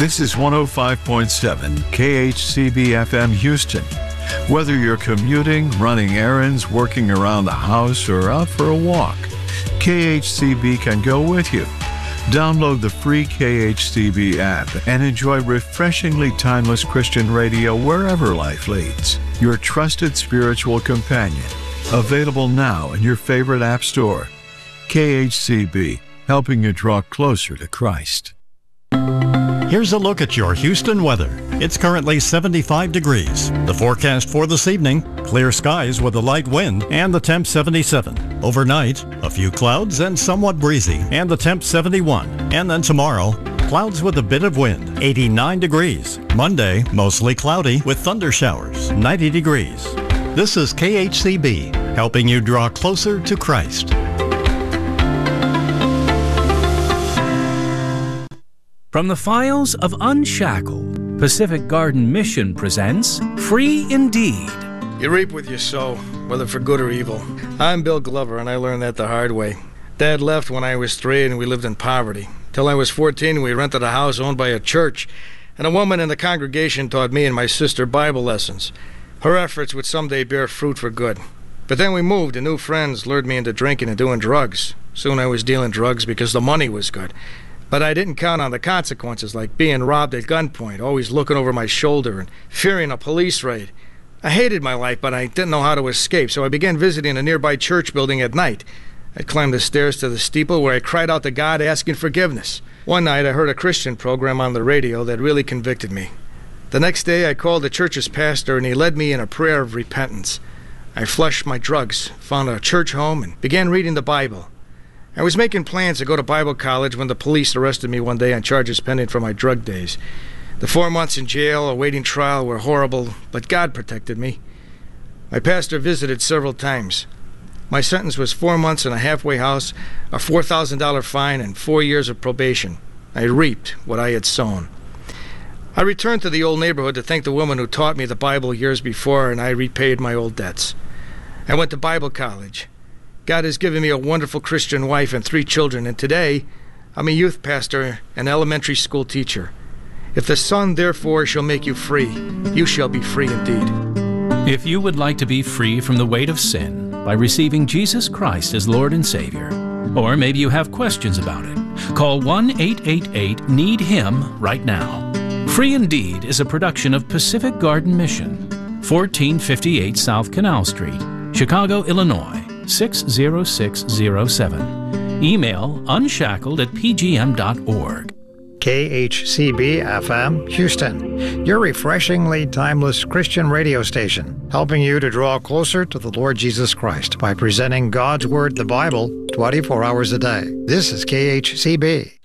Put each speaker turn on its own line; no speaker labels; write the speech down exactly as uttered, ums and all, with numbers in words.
This is one oh five point seven K H C B F M Houston. Whether you're commuting, running errands, working around the house, or out for a walk, K H C B can go with you. Download the free K H C B app and enjoy refreshingly timeless Christian radio wherever life leads. Your trusted spiritual companion. Available now in your favorite app store. K H C B, helping you draw closer to Christ.
Here's a look at your Houston weather. It's currently seventy-five degrees. The forecast for this evening, clear skies with a light wind and the temp seventy-seven. Overnight, a few clouds and somewhat breezy and the temp seventy-one. And then tomorrow, clouds with a bit of wind, eighty-nine degrees. Monday, mostly cloudy with thunder showers, ninety degrees. This is K H C B, helping you draw closer to Christ.
From the files of Unshackled, Pacific Garden Mission presents Free Indeed.
You reap what you sow, whether for good or evil. I'm Bill Glover, and I learned that the hard way. Dad left when I was three, and we lived in poverty. Till I was fourteen, we rented a house owned by a church, and a woman in the congregation taught me and my sister Bible lessons. Her efforts would someday bear fruit for good. But then we moved, and new friends lured me into drinking and doing drugs. Soon I was dealing drugs because the money was good. But I didn't count on the consequences, like being robbed at gunpoint, always looking over my shoulder and fearing a police raid. I hated my life, but I didn't know how to escape, so I began visiting a nearby church building at night. I climbed the stairs to the steeple where I cried out to God asking forgiveness. One night I heard a Christian program on the radio that really convicted me. The next day I called the church's pastor and he led me in a prayer of repentance. I flushed my drugs, found a church home, and began reading the Bible. I was making plans to go to Bible college when the police arrested me one day on charges pending for my drug days. The four months in jail awaiting trial were horrible, but God protected me. My pastor visited several times. My sentence was four months in a halfway house, a four thousand dollars fine, and four years of probation. I reaped what I had sown. I returned to the old neighborhood to thank the woman who taught me the Bible years before, and I repaid my old debts. I went to Bible college. God has given me a wonderful Christian wife and three children, and today I'm a youth pastor and elementary school teacher. If the Son therefore shall make you free, you shall be free indeed.
If you would like to be free from the weight of sin by receiving Jesus Christ as Lord and Savior, or maybe you have questions about it, call one eight eight eight need him right now. Free Indeed is a production of Pacific Garden Mission, fourteen fifty-eight South Canal Street, Chicago, Illinois, six zero six zero seven. Email unshackled at p g m dot org.
K H C B F M Houston, your refreshingly timeless Christian radio station, helping you to draw closer to the Lord Jesus Christ by presenting God's Word, the Bible, twenty-four hours a day. This is K H C B.